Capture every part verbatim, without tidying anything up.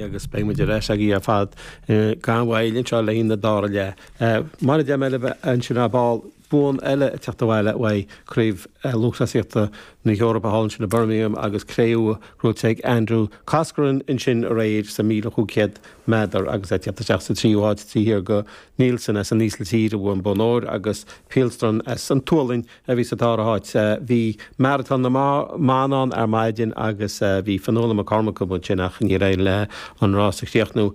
agus be muidir leis a í a fad ganhhailinn seo le na dára le. Mar de meile an sin a ball bún eile teachtáhile bhaid críomh luachtasíochta na Eorpa Hall sin na Birmingham agus créú rúteigh Andrew Coscoran in sin a réid sa míle chucéad medar agus é teachta teach sa tríháid tíhir go Nielsen as an níos le tíre bhfuin Bonóir agus Pilstron as an túlainn a bhí sa táraáid. Bhí marathon na mánán ar maidin agus bhí fanóla a Cormacha bun sinach ní réile le an rásachtíochtnú.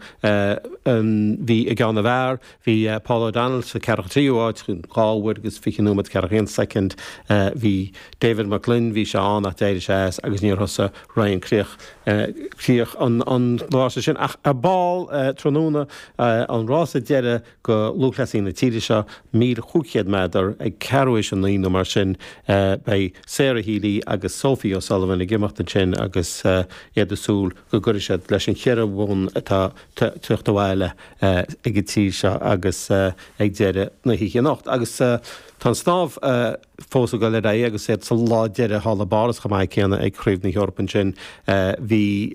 Bhí i gceanna bhar, bhí Paul O'Donnell sa cearach tríháid chun gáhfuir agus fichinú mat cearach aon second, bhí David McLinn, bhí seán a déidir séas agus níor thosa Ryan Críoch Críoch an rása sin ach a ball trónúna an rása deire go luachlasí na tíide seo míle chucéad medar ag cearúéis an líon mar sin bei Sarah Healy agus Sophie O'Sullivan i gimachta sin agus iad asúl go gurise leis an chearra bhún atá tuachta bhile ag tí seo agus ag deire na híché nacht agus Tá stámh fósa go le ré agus sé sa láideire hála baras go maiid céanna ag críomh na Eorpan sin bhí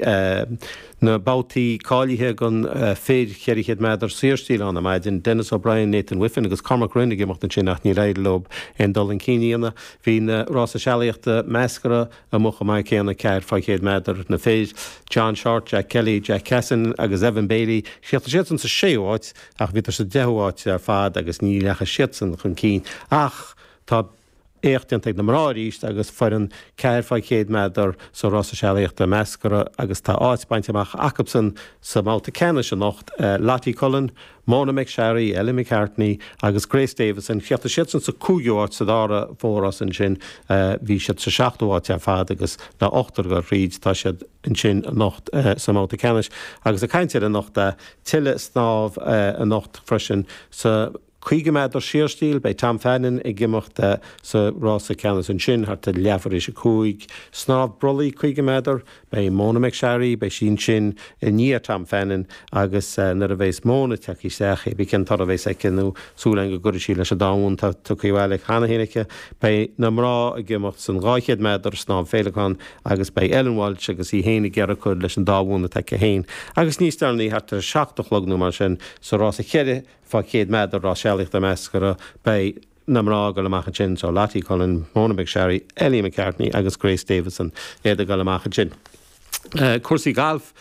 na bátaí cáilithe gon féad cheirichéad medar síorstíl an maidin Dennis O'Brien, Nathan Whiffen agus Cormac Rooney gimachta sin nach ní réid lob in Dublin Cíníana. Bhí na rása sealaíochta meascara a mo go maiid céanna ceir fáichéad medar na féad John Short, Jack Kelly, Jack Kessin agus Evan Bailey. Siachta siatsan sa séháid ach bhítar sa deháid ar fad agus ní lecha siatsan chun cín. Ach, tá échtint ag na mráíist agus fear an ceirfáichéad medar sa rása sealaíochta meascara agus tá áitpaint amach Acapson sa Malta Cena sin nacht Lottie Cullen, Mona McSherry, Ellie McCartney agus Grace Davison. Chiaachta siatsan sa cúigeáit sa dára fóras an sin bhí siad sa seachtaháit ar fad agus na ochtar go ríd tá siad an sin nacht sa Malta Cena agus a caiintear an nacht tiile snámh an nacht freisin sa Cuige medar síorstíl bei Tom Fannin i gimachta sa rása ceannas an sin harta leafar is a cúig snáb brolaí cuige medar bei Mona McSherry bei sin sin i ní Tom Fannin agus nar a bhééis móna teach í seach bí cin tar a bhééis ecinú súlain go gurí sí leis a dáún tá tucaíhile chana héanacha bei na mrá a gimacht san ráichéad medar snáb féileán agus bei Ellen Walsh agus í héna gearra chud leis an dáhúna teach a héin. Agus níos starnaí harta seachtalógnú mar sin sa rása cheire fá chéad medar rá sealaíochta meascara bei na mrá go amachchan sin so Lottie Cullen, Mona McSherry, Ellie McCartney agus Grace Davison iad a go amachchan sin. Cuirsaí golf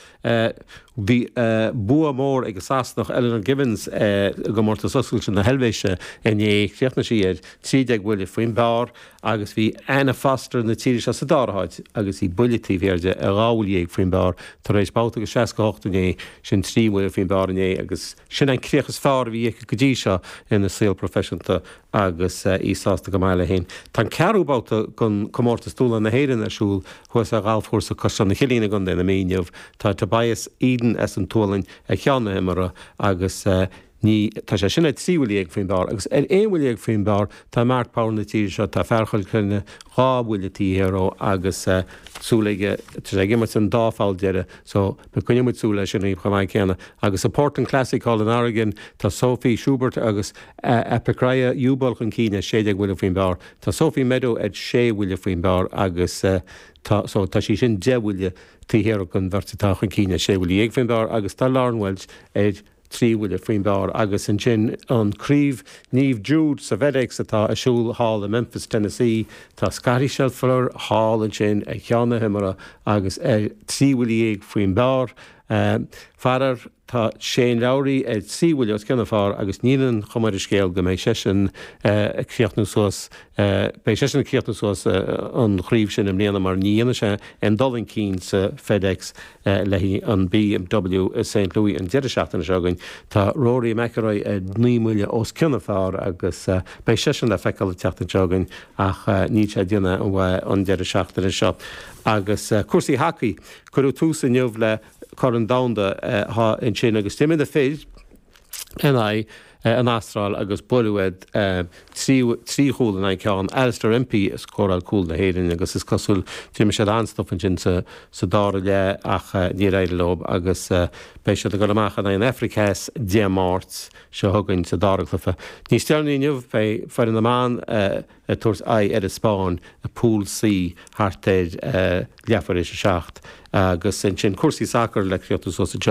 bhí bua mór ag asasnach Eleanor Gibbons go mórta soscail sin na helbhéise in é chreachna siad trídeag bhuiile faoin beár agus bhí Anna Foster na tíiri se sa dáraáid agus í builití bhéirde a ráhúlaí ag faoin beár tar éis báta go seacaachtané sin trí bhuiile faoin beár iné agus sin an críochas fearr bhí ag go dtí seo ina saoil professionta agus ísásta go maiile héin. Tá cearú báta gon comórta stúla na héireann arsúl chuas a gáilfórsa cosán na chilína gon na míneamh tá Tobias Eden as an túlainn a cheanna imara agus ní tá sé sinna tríhfuil ag faoin beár agus ar éhfuil ag faoin beár tá Mark Power na tíir seo tá ferchail chunne ráhfuile tíhéaró agus súlaige sé gimmar an dáfáil deire so na cuinemuid súla sin í chamáid céanna agus a Portland Classic Hall in Oregon tá Sophie Schubert agus Epicraya Jubal chun cíine séideag bhuiile faoin beár tá Sophie Meadow ed sé bhuiile faoin beár agus tá so tá sí sin dehhuiile tíhéar gon bhartatá chun cíine sé bhuiile ag faoin beár agus tá Lauren Welch ed tríhfuile faoin beár agus an sin an críomh Niamh Jude sa FedEx atá a siúl hall in Memphis, Tennessee, tá Scotty Scheffler hall an sin ag cheanna himara agus tríhfuile ag faoin beár. Farar tá Shane Lowry ag síhfuile os cinna fár agus nílan chumar is scéal go méid sesin críochtnú suas bei sesin críochtnú suas an chríomh sin am néana mar níana se an Dublin Keane sa FedEx lehí an B M W Saint Louis an deidir seachtainna seogain tá Rory McIlroy ní muile os cinna fár agus bei sesin le feiceáil teachtain seogain ach ní sé duna an bheith an deidir seachtainna seo agus cuasaí hockey chuú tús in neamh le chur an damda in sin agus tíimi a féid in é an Astral agus buúid tríúil in ceán Alistair M P is choráil cúil na héireann agus is cosúil tíimi sé anstofan sin sa dára le ach ní réidir lob agus bei se go amachchan in Africas dé mát se thugann sa dáraglafa. Ní stearnaí nniuh bei fear an amán tuairs é ar a Spáin a Pool C hartéid leafar is a seacht agus sin cuasaí sacr le creachtú so